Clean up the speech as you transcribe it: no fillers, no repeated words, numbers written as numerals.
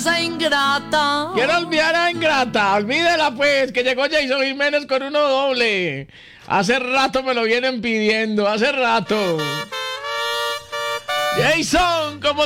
esa ingrata. Quiero olvidar a Ingrata. Olvídela pues, que llegó Jason Jiménez con uno doble. Hace rato me lo vienen pidiendo, hace rato. Jason, como